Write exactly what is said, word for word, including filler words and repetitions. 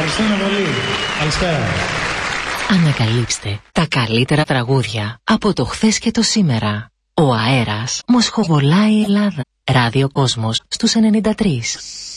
Ευχαριστούμε πολύ. Καλησπέρα. Ανακαλύψτε τα καλύτερα τραγούδια από το χθες και το σήμερα. Ο αέρας μοσχοβολάει η Ελλάδα. Ράδιο Κόσμος στους ενενήντα τρία.